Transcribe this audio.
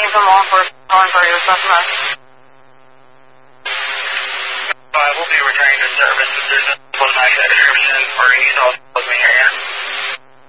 from law enforcement calling for your customer. I will be returning to service if there's no close access services or you can also close me here.